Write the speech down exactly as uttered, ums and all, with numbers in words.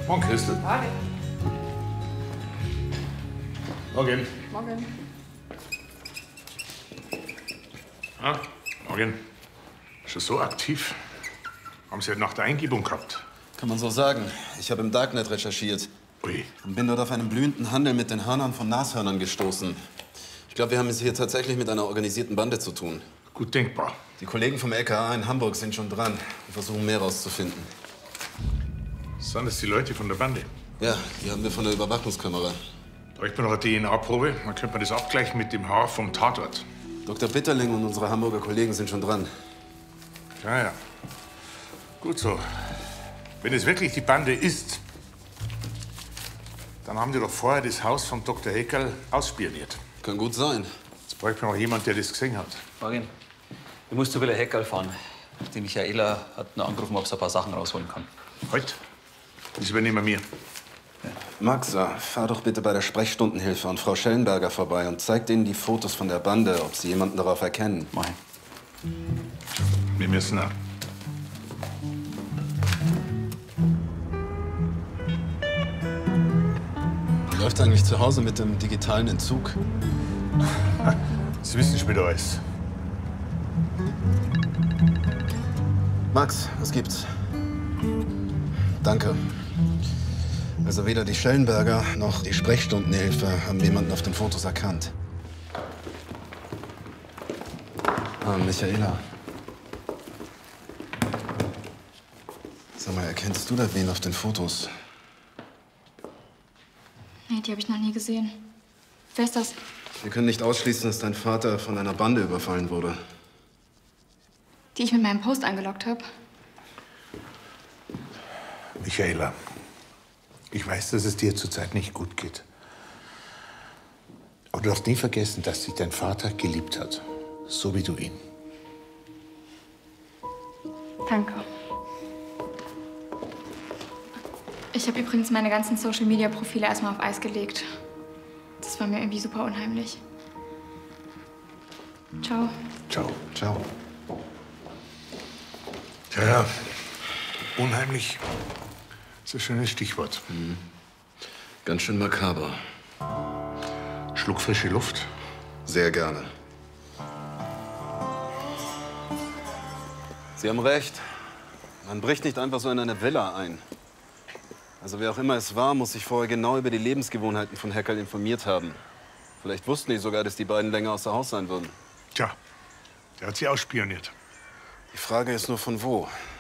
Morgen, Christel. Morgen. Morgen. Morgen. Ah, morgen. Schon so aktiv. Haben Sie heute Nacht eine Eingebung gehabt? Kann man so sagen. Ich habe im Darknet recherchiert. Ui. Und bin dort auf einen blühenden Handel mit den Hörnern von Nashörnern gestoßen. Ich glaube, wir haben es hier tatsächlich mit einer organisierten Bande zu tun. Gut denkbar. Die Kollegen vom L K A in Hamburg sind schon dran und versuchen, mehr rauszufinden. Sind das die Leute von der Bande? Ja, die haben wir von der Überwachungskamera. Ich bin noch eine D N A-Probe. Dann könnte man das abgleichen mit dem Haar vom Tatort. Doktor Bitterling und unsere Hamburger Kollegen sind schon dran. Ja, ja. Gut so. Wenn es wirklich die Bande ist, dann haben die doch vorher das Haus von Doktor Heckerl ausspioniert. Kann gut sein. Jetzt bräuchte man noch jemand, der das gesehen hat. Morgen. Ich muss zu Villa Heckerl fahren. Die Michaela hat nur angerufen, ob sie ein paar Sachen rausholen kann. Halt. Das übernehmen wir. Max, äh, fahr doch bitte bei der Sprechstundenhilfe an Frau Schellenberger vorbei und zeig denen die Fotos von der Bande, ob sie jemanden darauf erkennen. Mach ich. Wir müssen auch. Läuft eigentlich zu Hause mit dem digitalen Entzug? Sie wissen schon wieder alles. Max, was gibt's? Danke. Also weder die Schellenberger noch die Sprechstundenhilfe haben jemanden auf den Fotos erkannt. Ah, Michaela. Sag mal, erkennst du da wen auf den Fotos? Nee, die habe ich noch nie gesehen. Wer ist das? Wir können nicht ausschließen, dass dein Vater von einer Bande überfallen wurde. Die ich mit meinem Post eingeloggt habe. Michaela, ich weiß, dass es dir zurzeit nicht gut geht. Aber du darfst nie vergessen, dass dich dein Vater geliebt hat. So wie du ihn. Danke. Ich habe übrigens meine ganzen Social-Media-Profile erstmal auf Eis gelegt. Das war mir irgendwie super unheimlich. Ciao. Ciao. Ciao. Ja, ja. Unheimlich. Das ist ein schönes Stichwort. Mhm. Ganz schön makaber. Schluck frische Luft. Sehr gerne. Sie haben recht. Man bricht nicht einfach so in eine Villa ein. Also wer auch immer es war, muss sich vorher genau über die Lebensgewohnheiten von Heckerl informiert haben. Vielleicht wussten die sogar, dass die beiden länger außer Haus sein würden. Tja, der hat sie ausspioniert. Die Frage ist nur von wo.